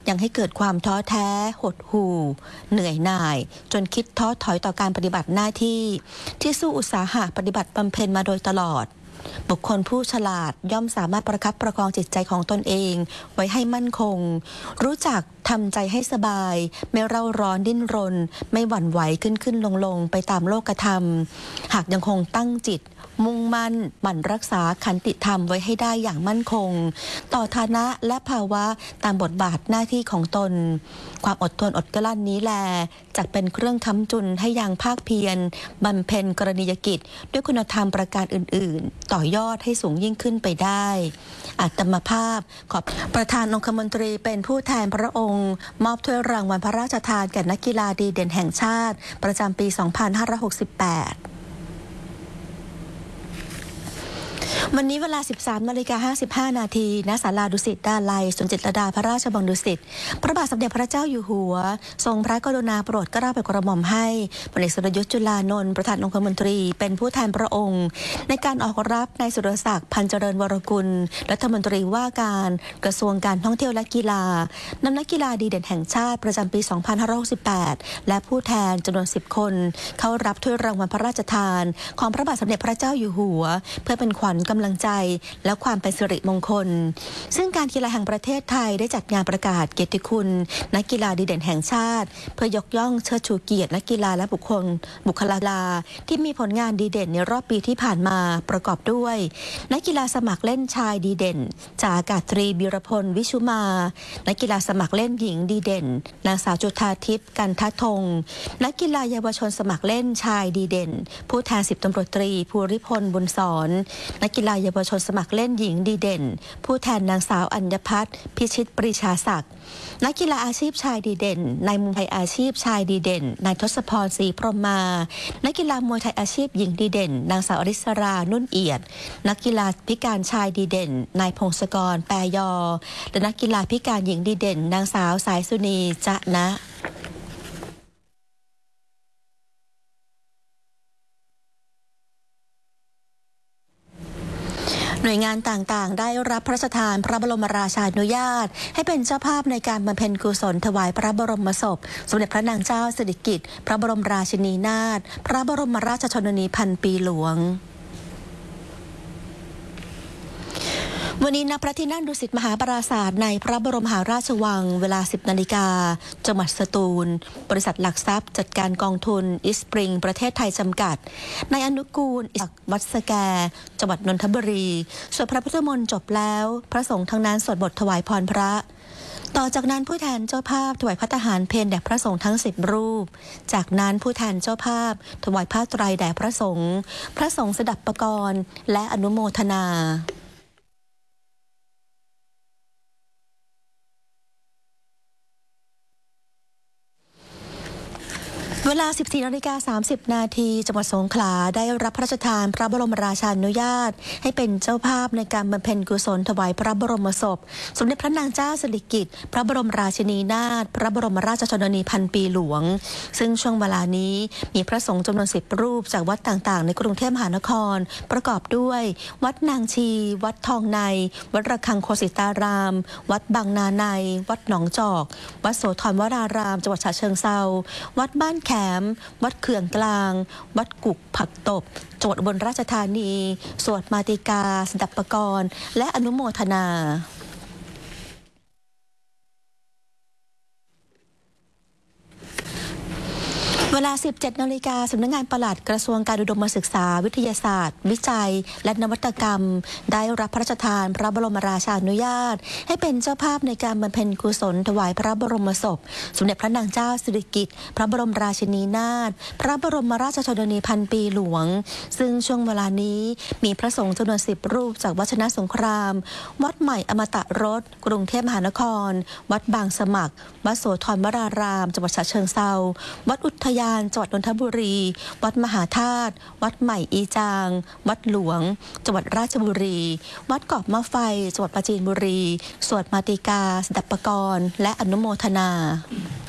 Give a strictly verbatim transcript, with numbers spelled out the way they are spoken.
ยังให้เกิดความท้อแท้หดหู่เหนื่อยหน่ายจนคิดท้อถอยต่อการปฏิบัติหน้าที่ที่สู้อุตสาหะปฏิบัติบำเพ็ญมาโดยตลอดบุคคลผู้ฉลาดย่อมสามารถประคับประคองจิตใจของตนเองไว้ให้มั่นคงรู้จักทำใจให้สบายไม่เร่าร้อนดิ้นรนไม่หวั่นไหวขึ้นขึ้นลงลงไปตามโลกธรรมหากยังคงตั้งจิตมุ่งมั่นหมั่นรักษาขันติธรรมไว้ให้ได้อย่างมั่นคงต่อฐานะและภาวะตามบทบาทหน้าที่ของตนความอดทนอดกลั้นนี้แลจักเป็นเครื่องค้ำจุนให้ยังภาคเพียรบำเพ็ญกรณียกิจด้วยคุณธรรมประการอื่นๆต่อยอดให้สูงยิ่งขึ้นไปได้อาตมภาพขอบประธานองคมนตรีเป็นผู้แทนพระองค์มอบถ้วยรางวัลพระราชทานแก่นักกีฬาดีเด่นแห่งชาติประจำปี สองพันห้าร้อยหกสิบแปดวันนี้เวลา สิบสามนาฬิกาห้าสิบห้า นาทีณศาลาดุสิตดาลัยสวนจิตรลดาพระราชวังดุสิตพระบาทสมเด็จพระเจ้าอยู่หัวทรงพระกรุณาโปรดเกล้าโปรดกระหม่อมให้พลเอกสุรยุทธจุลานนท์ประธานองคมนตรีเป็นผู้แทนพระองค์ในการออกรับนายสุรศักดิ์พันเจริญวรกุลรัฐมนตรีว่าการกระทรวงการท่องเที่ยวและกีฬานำนักกีฬาดีเด่นแห่งชาติประจำปี สองพันห้าร้อยหกสิบแปด และผู้แทนจำนวนสิบคนเข้ารับถ้วยรางวัลพระราชทานของพระบาทสมเด็จพระเจ้าอยู่หัวเพื่อเป็นขวัญกำลังใจและความเป็นสิริมงคลซึ่งการกีฬาแห่งประเทศไทยได้จัดงานประกาศเกียรติคุณนักกีฬาดีเด่นแห่งชาติเพื่อยกย่องเชิดชูเกียรตินักกีฬาและบุคคลบุคลากรที่มีผลงานดีเด่นในรอบปีที่ผ่านมาประกอบด้วยนักกีฬาสมัครเล่นชายดีเด่นจ่าอากาศตรีบีรพลวิชุมานักกีฬาสมัครเล่นหญิงดีเด่นนางสาวจุฑาทิพย์กันทัทงนักกีฬาเยาวชนสมัครเล่นชายดีเด่นผู้แทนสิบตำรวจตรีภูริพลบุญสอนนักกีฬาเยาวชนสมัครเล่นหญิงดีเด่นผู้แทนนางสาวอัญญพัฒน์พิชิตปรีชาศักดิ์นักกีฬาอาชีพชายดีเด่นนายมวยไทยอาชีพชายดีเด่นนายทศพรศรีพรหมานักกีฬามวยไทยอาชีพหญิงดีเด่นนางสาวอริสรานุ่นเอียดนักกีฬาพิการชายดีเด่นนายพงศกรแปรยอและนักกีฬาพิการหญิงดีเด่นนางสาวสายสุนีจะนะหน่วยงานต่างๆได้รับพระราชทานพระบรมราชานุญาตให้เป็นเจ้าภาพในการบำเพ็ญกุศลถวายพระบรมศพสมเด็จพระนางเจ้าสิริกิติ์พระบรมราชินีนาถพระบรมราชชนนีพันปีหลวงวันนี้ณพระที่นั่งดุสิตมหาปราสาทในพระบรมมหาราชวังเวลา สิบนาฬิกาจังหวัดสตูลบริษัทหลักทรัพย์จัดการกองทุนอีสปริงประเทศไทยจำกัดนายอนุกูลอิศักดิ์วัดสแกจังหวัดนนทบุรีสวดพระพุทธมนต์จบแล้วพระสงฆ์ทั้งนั้นสวดบทถวายพรพระต่อจากนั้นผู้แทนเจ้าภาพถวายภัตตาหารเพลแด่พระสงฆ์ทั้งสิบรูปจากนั้นผู้แทนเจ้าภาพถวายผ้าไตรแด่พระสงฆ์พระสงฆ์สดับปกรณ์และอนุโมทนาเวลา สิบสี่นาฬิกาสามสิบ นาทีจังหวัดสงขลาได้รับพระราชทานพระบรมราชานุญาตให้เป็นเจ้าภาพในการบำเพ็ญกุศลถวายพระบรมศพสมเด็จพระนางเจ้าสิริกิติ์พระบรมราชินีนาถพระบรมราชชนนีพันปีหลวงซึ่งช่วงเวลานี้มีพระสงฆ์จำนวนสิบรูปจากวัดต่างๆในกรุงเทพมหานครประกอบด้วยวัดนางชีวัดทองในวัดระฆังโคสิตารามวัดบางนาในวัดหนองจอกวัดโสธรวรารามจังหวัดฉะเชิงเทราวัดบ้านแขมวัดเขื่องกลางวัดกุกผักตบจังหวัดอุบลราชธานีสวดมาติกาสดับปกรณ์และอนุโมทนาเวลา สิบเจ็ดนาฬิกาสำนักงานปลัดกระทรวงการอุดมศึกษาวิทยาศาสตร์วิจัยและนวัตกรรมได้รับพระราชทานพระบรมราชานุญาตให้เป็นเจ้าภาพในการบำเพ็ญกุศลถวายพระบรมศพสมเด็จพระนางเจ้าสิริกิติ์พระบรมราชินีนาถพระบรมราชชนนีพันปีหลวงซึ่งช่วงเวลานี้มีพระสงฆ์จำนวนสิบรูปจากวัดชนะสงครามวัดใหม่อมตะรสกรุงเทพมหานครวัดบางสมัครวัดโสธรวรารามจังหวัดฉะเชิงเทราวัดอุทยานจังหวัดนนทบุรีวัดมหาธาตุวัดใหม่อีจางวัดหลวงจังหวัดราชบุรีวัดเกาะมะไฟจังหวัดปราจีนบุรีสวดมาติกาสดับปกรณ์และอนุโมทนา